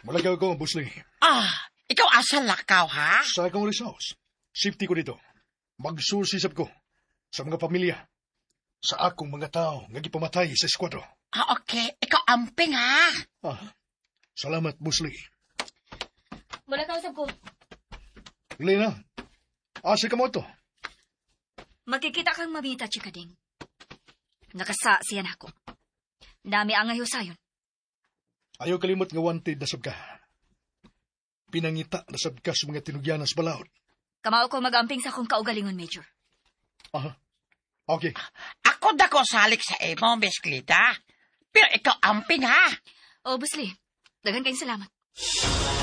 Malagaw ko, Busli. Ikaw asal lakaw, ha? Sa akong resource, safety ko dito. Magsursisap ko sa mga pamilya. Sa akong mga tao nga gipamatay sa eskwadro. Okay. Ikaw amping, ha? Salamat, Busli. Wala ka usap ko. Lena, asa ka mo to? Makikita kang mamita, chikading. Nakasa siyan ako. Dami ang ngayon sayon. Ayaw kalimot nga wanted na sab ka. Pinangita na sab ka sa mga tinugyanan sa balaod. Kamao ko mag-amping sa akong kaugalingon, Major. Okay. Ako dako salik sa imo, Miss Clida. Pero ikaw amping, ha? Obviously. Dagan kayong salamat.